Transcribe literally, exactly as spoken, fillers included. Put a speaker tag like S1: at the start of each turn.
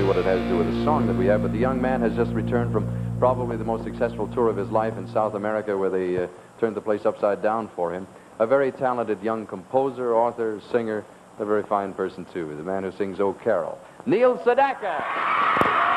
S1: only what it has to do with the song that we have, but the young man has just returned from probably the most successful tour of his life in South America, where they uh, turned the place upside down for him. A very talented young composer, author, singer, a very fine person, too. The man who sings "Oh Carol," Neil Sedaka.